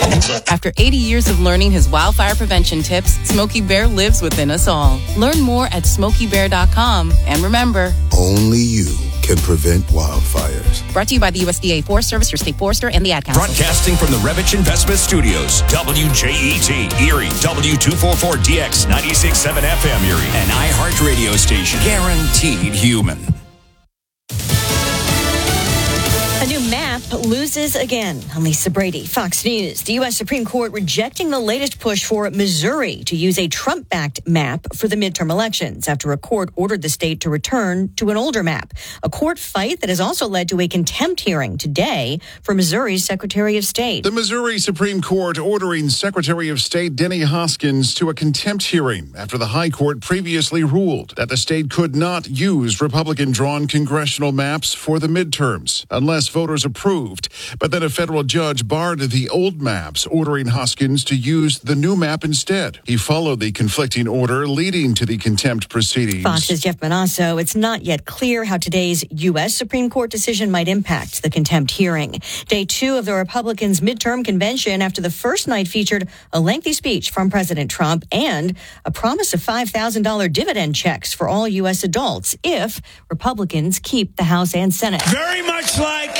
After 80 years of learning his wildfire prevention tips, Smokey Bear lives within us all. Learn more at SmokeyBear.com. And remember, only you can prevent wildfires. Brought to you by the USDA Forest Service, your state forester, and the Ad Council. Broadcasting from the Revich Investment Studios, WJET, Erie, W244DX, 96.7 FM Erie, an iHeart radio station. Guaranteed human. A new map loses again. I'm Lisa Brady, Fox News. The U.S. Supreme Court rejecting the latest push for Missouri to use a Trump-backed map for the midterm elections after a court ordered the state to return to an older map. A court fight that has also led to a contempt hearing today for Missouri's Secretary of State. The Missouri Supreme Court ordering Secretary of State Denny Hoskins to a contempt hearing after the High Court previously ruled that the state could not use Republican-drawn congressional maps for the midterms unless voters approved. But then a federal judge barred the old maps, ordering Hoskins to use the new map instead. He followed the conflicting order, leading to the contempt proceedings. Fox's Jeff Manasso. It's not yet clear how today's U.S. Supreme Court decision might impact the contempt hearing. Day 2 of the Republicans' midterm convention after the first night featured a lengthy speech from President Trump and a promise of $5,000 dividend checks for all U.S. adults if Republicans keep the House and Senate. Very much like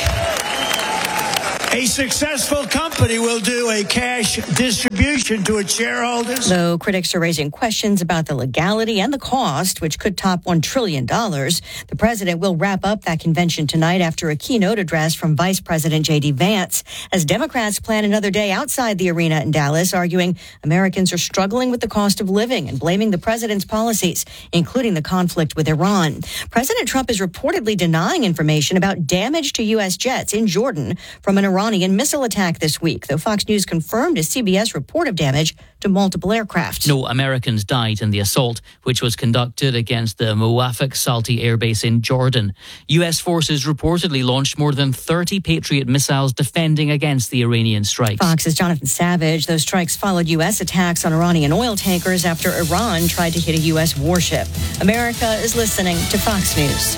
a successful company will do a cash distribution to its shareholders. Though critics are raising questions about the legality and the cost, which could top $1 trillion, the president will wrap up that convention tonight after a keynote address from Vice President J.D. Vance, as Democrats plan another day outside the arena in Dallas, arguing Americans are struggling with the cost of living and blaming the president's policies, including the conflict with Iran. President Trump is reportedly denying information about damage to U.S. jets in Jordan from an Iranian missile attack this week, though Fox News confirmed a CBS report of damage to multiple aircraft. No Americans died in the assault, which was conducted against the Muwafaq Salti airbase in Jordan. U.S. forces reportedly launched more than 30 Patriot missiles defending against the Iranian strikes. Fox's Jonathan Savage. Those strikes followed U.S. attacks on Iranian oil tankers after Iran tried to hit a U.S. warship. America is listening to Fox News.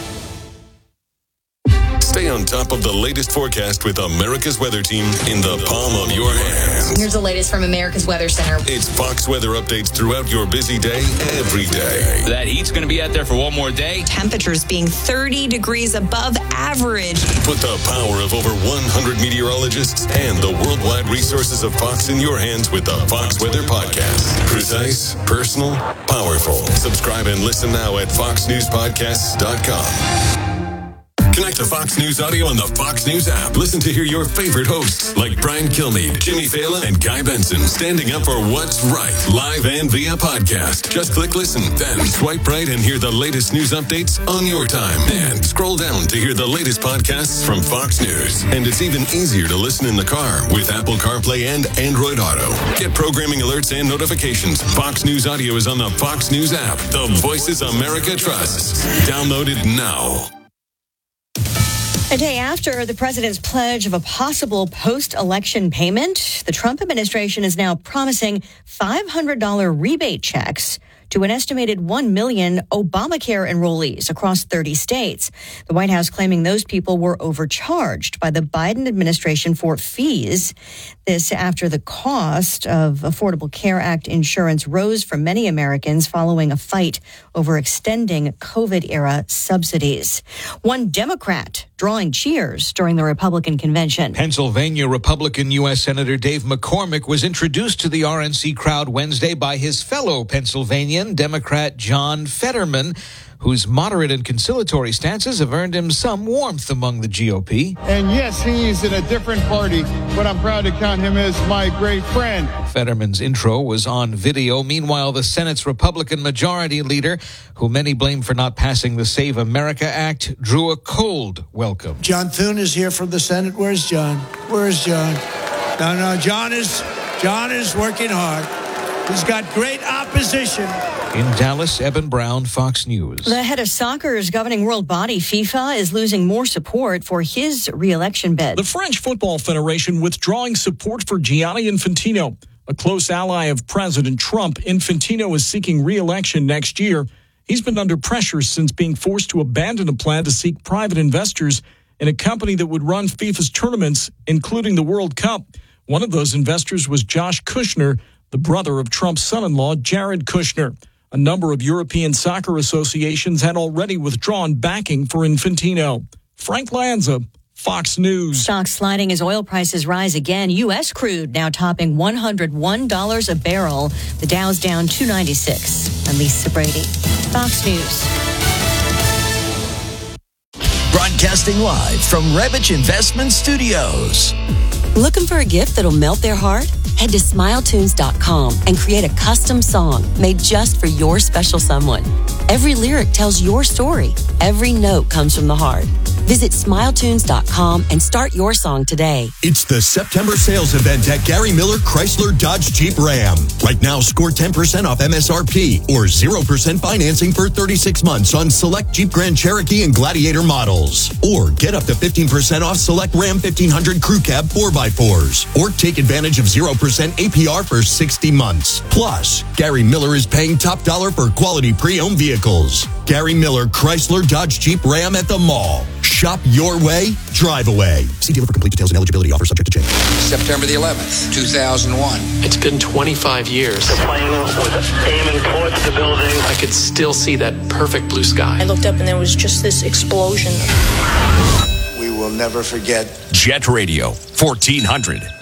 Stay on top of the latest forecast with America's Weather Team in the palm of your hand. Here's the latest from America's Weather Center. It's Fox weather updates throughout your busy day, every day. That heat's going to be out there for one more day. Temperatures being 30 degrees above average. Put the power of over 100 meteorologists and the worldwide resources of Fox in your hands with the Fox Weather Podcast. Precise, personal, powerful. Subscribe and listen now at foxnewspodcasts.com. Connect to Fox News Audio on the Fox News app. Listen to hear your favorite hosts like Brian Kilmeade, Jimmy Fallon, and Guy Benson standing up for what's right, live and via podcast. Just click listen, then swipe right and hear the latest news updates on your time. And scroll down to hear the latest podcasts from Fox News. And it's even easier to listen in the car with Apple CarPlay and Android Auto. Get programming alerts and notifications. Fox News Audio is on the Fox News app. The voices America trusts. Download it now. A day after the president's pledge of a possible post-election payment, the Trump administration is now promising $500 rebate checks to an estimated 1 million Obamacare enrollees across 30 states. The White House claiming those people were overcharged by the Biden administration for fees. This after the cost of Affordable Care Act insurance rose for many Americans following a fight over extending COVID-era subsidies. One Democrat drawing cheers during the Republican convention. Pennsylvania Republican U.S. Senator Dave McCormick was introduced to the RNC crowd Wednesday by his fellow Pennsylvanian Democrat John Fetterman, whose moderate and conciliatory stances have earned him some warmth among the GOP. And yes, he's in a different party, but I'm proud to count him as my great friend. Fetterman's intro was on video. Meanwhile, the Senate's Republican Majority Leader, who many blame for not passing the Save America Act, drew a cold welcome. John Thune is here from the Senate. Where's John? Where's John? No, John is working hard. He's got great opposition. In Dallas, Eben Brown, Fox News. The head of soccer's governing world body, FIFA, is losing more support for his re-election bid. The French Football Federation withdrawing support for Gianni Infantino. A close ally of President Trump, Infantino is seeking re-election next year. He's been under pressure since being forced to abandon a plan to seek private investors in a company that would run FIFA's tournaments, including the World Cup. One of those investors was Josh Kushner, the brother of Trump's son-in-law, Jared Kushner. A number of European soccer associations had already withdrawn backing for Infantino. Frank Lanza, Fox News. Stocks sliding as oil prices rise again. U.S. crude now topping $101 a barrel. The Dow's down 296. I'm Lisa Brady, Fox News. Broadcasting live from Rebich Investment Studios. Looking for a gift that'll melt their heart? Head to SmileTunes.com and create a custom song made just for your special someone. Every lyric tells your story. Every note comes from the heart. Visit SmileTunes.com and start your song today. It's the September sales event at Gary Miller Chrysler Dodge Jeep Ram. Right now, score 10% off MSRP or 0% financing for 36 months on select Jeep Grand Cherokee and Gladiator models. Or get up to 15% off select Ram 1500 Crew Cab 4x4s. Or take advantage of 0% APR for 60 months. Plus, Gary Miller is paying top dollar for quality pre-owned vehicles. Gary Miller Chrysler Dodge Jeep Ram at the mall. Shop your way, drive away. See dealer for complete details and eligibility. Offer subject to change. September the 11th, 2001. It's been 25 years. The plane was aiming towards the building. I could still see that perfect blue sky. I looked up and there was just this explosion. We will never forget. Jet Radio, 1400.